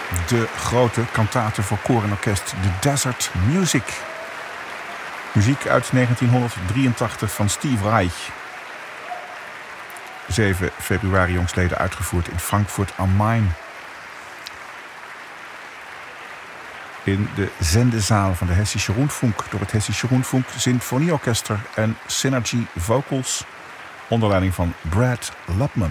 De grote kantate voor koor en orkest The Desert Music. Muziek uit 1983 van Steve Reich. 7 februari jongstleden uitgevoerd in Frankfurt am Main. In de zendezaal van de Hessische Rundfunk door het Hessische Rundfunk Sinfonieorchester en Synergy Vocals onder leiding van Brad Lubman.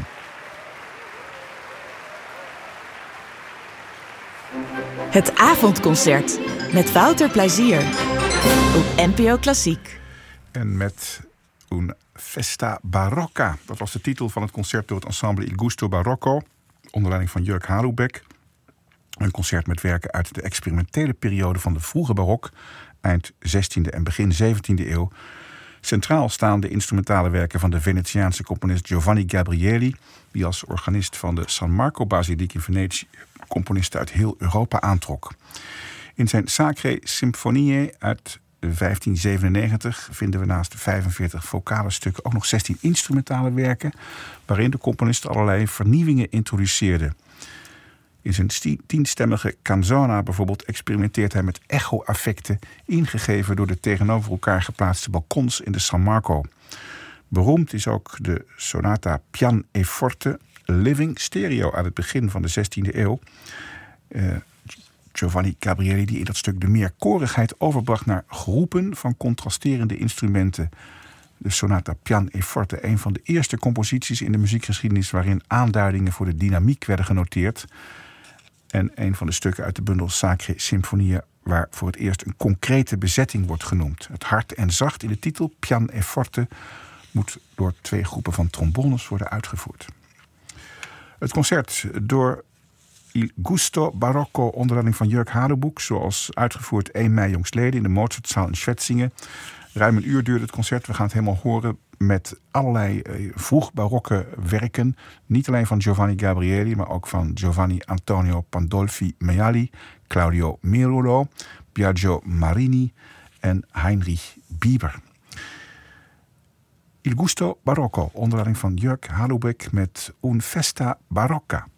Het avondconcert met Wouter Plezier op NPO Klassiek. En met Un Festa Barocca. Dat was de titel van het concert door het ensemble Il Gusto Barocco onder leiding van Jörg Halubeck. Een concert met werken uit de experimentele periode van de vroege barok, eind 16e en begin 17e eeuw. Centraal staan de instrumentale werken van de Venetiaanse componist Giovanni Gabrieli, die als organist van de San Marco Basiliek in Venetië componisten uit heel Europa aantrok. In zijn Sacre Symphonie uit 1597 vinden we naast de 45 vocale stukken ook nog 16 instrumentale werken, waarin de componist allerlei vernieuwingen introduceerde. In zijn 10-stemmige canzona bijvoorbeeld experimenteert hij met echo-affecten, ingegeven door de tegenover elkaar geplaatste balkons in de San Marco. Beroemd is ook de sonata Pian e Forte Living Stereo uit het begin van de 16e eeuw. Giovanni Gabrieli die in dat stuk de meerkorigheid overbracht naar groepen van contrasterende instrumenten. De sonata Pian e Forte, een van de eerste composities in de muziekgeschiedenis waarin aanduidingen voor de dynamiek werden genoteerd. En een van de stukken uit de bundel Sacre Symphonie waar voor het eerst een concrete bezetting wordt genoemd. Het hard en zacht in de titel Pian e Forte moet door 2 groepen van trombones worden uitgevoerd. Het concert door Il Gusto Barocco onder leiding van Jörg Halubeck, zoals uitgevoerd 1 mei jongstleden in de Mozartzaal in Schwetzingen. Ruim 1 uur duurde het concert. We gaan het helemaal horen met allerlei vroeg barokke werken. Niet alleen van Giovanni Gabrieli, maar ook van Giovanni Antonio Pandolfi Mealli, Claudio Merulo, Biagio Marini en Heinrich Bieber. Il Gusto Barocco onder leiding van Jörg Halubeck met Un Festa Barocca.